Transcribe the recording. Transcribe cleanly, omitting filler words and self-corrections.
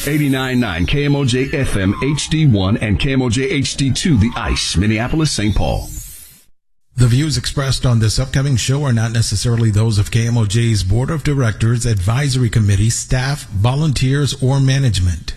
89.9 KMOJ FM HD1 and KMOJ HD2 The Ice, Minneapolis, St. Paul. The views expressed on this upcoming show are not necessarily those of KMOJ's Board of Directors, Advisory Committee, staff, volunteers, or management.